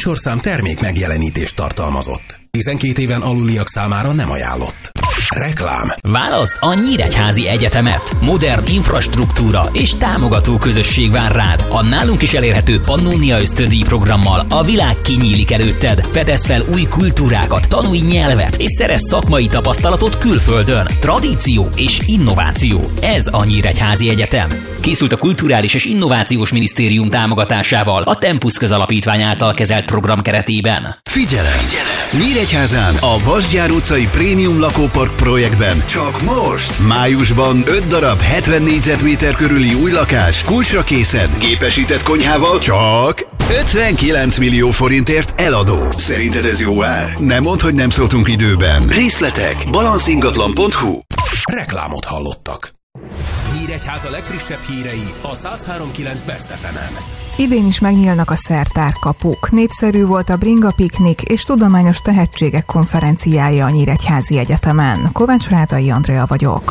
műsorszám termék megjelenítést tartalmazott. 12 éven aluliak számára nem ajánlott. Reklám. Válaszd a Nyíregyházi Egyetemet. Modern infrastruktúra és támogató közösség vár rád. A nálunk is elérhető Pannonia ösztöndíj programmal a világ kinyílik előtted. Fedezz fel új kultúrákat, tanulj nyelvet és szerezz szakmai tapasztalatot külföldön. Tradíció és innováció. Ez a Nyíregyházi Egyetem. Készült a Kulturális és Innovációs Minisztérium támogatásával a Tempus Közalapítvány által kezelt program keretében. Figyelem! Nyíregyházán a Vasgyár utcai prémium lakópark projektben csak most! Májusban 5 darab 70 négyzetméter körüli új lakás, kulcsra készen, gépesített konyhával csak 59 millió forintért eladó. Szerinted ez jó ár? Nem mondd, hogy nem szóltunk időben. Részletek balancingatlan.hu. Reklámot hallottak. Nyíregyháza legfrissebb hírei a 103.9 Best FM-en. Idén is megnyílnak a szertárkapuk. Népszerű volt a Bringa Piknik és Tudományos Tehetségek konferenciája a Nyíregyházi Egyetemen. Kovács Rádai Andrea vagyok.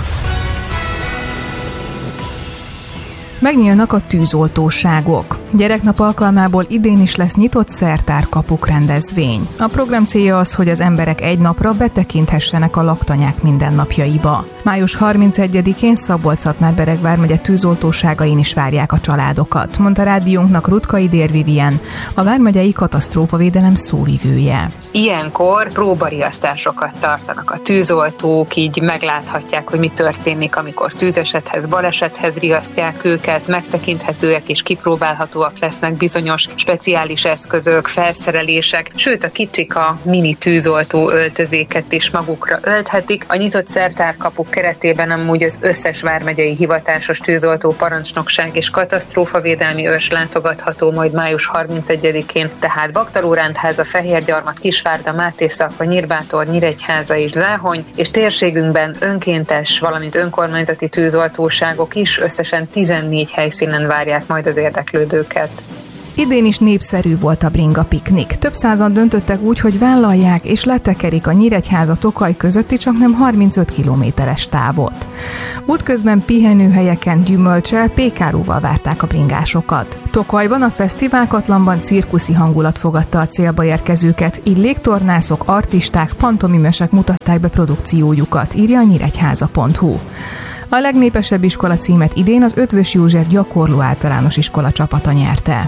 Megnyílnak a tűzoltóságok. Gyereknap alkalmából idén is lesz nyitott szertárkapuk rendezvény. A program célja az, hogy az emberek egy napra betekinthessenek a laktanyák mindennapjaiba. Május 31-én Szabolcs-Szatmár-Bereg vármegye tűzoltóságain is várják a családokat, mondta rádiónknak Rutkai Dér Vivien, a vármegyei katasztrófavédelem szóvivője. Ilyenkor próbariasztásokat tartanak a tűzoltók, így megláthatják, hogy mi történik, amikor tűzesethez, balesethez riasztják őket, megtekinthetőek és kipróbálhatóak lesznek bizonyos speciális eszközök, felszerelések, sőt a kicsik a mini tűzoltó öltözéket is magukra ölthetik. A nyitott szertárkapuk keretében amúgy az összes vármegyei hivatásos tűzoltó parancsnokság és katasztrófavédelmi őrs látogatható majd május 31-én, tehát Baktaló-Rándháza, Fehérgyarmat, Kisvárda, Mátészalka, Nyírbátor, Nyíregyháza és Záhony, és térségünkben önkéntes, valamint önkormányzati tűzoltóságok is összesen 14 helyszínen várják majd az érdeklődőket. Idén is népszerű volt a Bringa Piknik. Több százan döntöttek úgy, hogy vállalják és letekerik a Nyíregyháza-Tokaj közötti csaknem 35 kilométeres távot. Útközben pihenőhelyeken gyümölccsel, pékárúval várták a bringásokat. Tokajban a fesztiválkatlanban cirkuszi hangulat fogadta a célba érkezőket, így légtornászok, artisták, pantomimesek mutatták be produkciójukat, írja a nyíregyháza.hu. A legnépesebb iskola címet idén az Eötvös József gyakorló általános iskola csapata nyerte.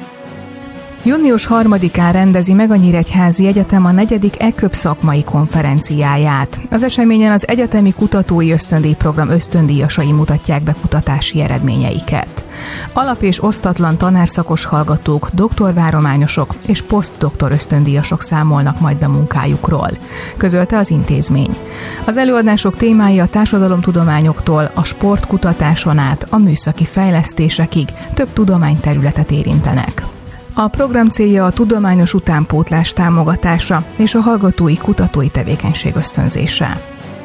Június 3-án rendezi meg a Nyíregyházi Egyetem a 4. EKÖB szakmai konferenciáját. Az eseményen az egyetemi kutatói ösztöndíjprogram ösztöndíjasai mutatják be kutatási eredményeiket. Alap- és osztatlan tanárszakos hallgatók, doktorvárományosok és posztdoktor ösztöndíjasok számolnak majd be munkájukról, közölte az intézmény. Az előadások témái a társadalomtudományoktól a sportkutatáson át a műszaki fejlesztésekig több tudományterületet érintenek. A program célja a tudományos utánpótlás támogatása és a hallgatói kutatói tevékenység ösztönzése.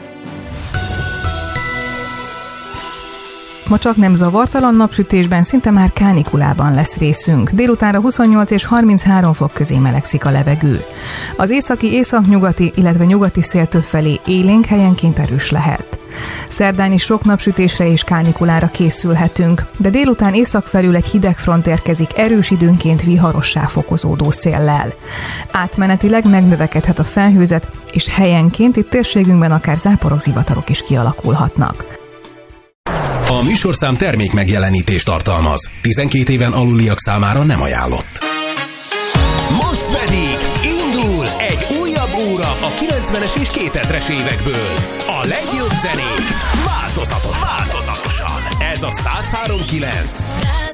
Ma csak nem zavartalan napsütésben, szinte már kánikulában lesz részünk. Délutánra 28 és 33 fok közé melegszik a levegő. Az északi, északnyugati, illetve nyugati szél többfelé élénk, helyenként erős lehet. Szerdán is sok napsütésre és kánikulára készülhetünk, de délután észak felül egy hideg front érkezik erős időnként viharossá fokozódó széllel. Átmenetileg megnövekedhet a felhőzet, és helyenként itt térségünkben akár záporokzivatarok is kialakulhatnak. A műsorszám termék megjelenítést tartalmaz. 12 éven aluliak számára nem ajánlott. Most pedig indul egy újabb óra a 90-es és 2000-es évekből. A legjobb zenék változatosan. Ez a 103.9.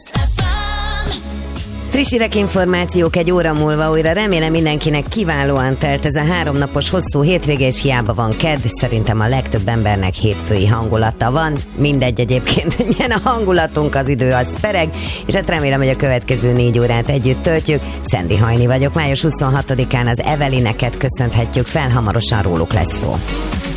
Friss hírek, információk egy óra múlva újra. Remélem mindenkinek kiválóan telt ez a 3 napos hosszú hétvége, és hiába van kedd, szerintem a legtöbb embernek hétfői hangulata van. Mindegy egyébként, hogy milyen a hangulatunk, az idő az pereg, és hát remélem, hogy a következő 4 órát együtt töltjük. Szendi Hajni vagyok, május 26-án az Evelineket köszönhetjük fel, hamarosan róluk lesz szó.